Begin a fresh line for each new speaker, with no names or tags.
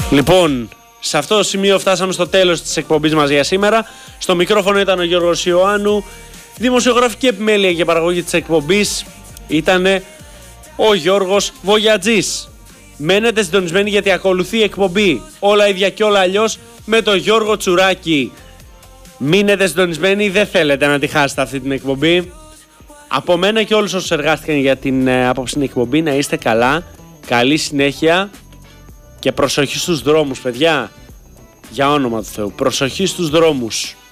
Λοιπόν, σε αυτό το σημείο φτάσαμε στο τέλος της εκπομπής μας για σήμερα. Στο μικρόφωνο ήταν ο Γιώργος Ιωάννου. Δημοσιογραφική επιμέλεια και παραγωγή της εκπομπής ήταν ο Γιώργος Βογιατζής. Μένετε συντονισμένοι γιατί ακολουθεί η εκπομπή Όλα ίδια και όλα αλλιώς με τον Γιώργο Τσουράκη. Μείνετε συντονισμένοι, δεν θέλετε να τη χάσετε αυτή την εκπομπή. Από μένα και όλους όσους εργάστηκαν για την απόψινη εκπομπή, να είστε καλά, καλή συνέχεια και προσοχή στους δρόμους, παιδιά. Για όνομα του Θεού, προσοχή στους δρόμους.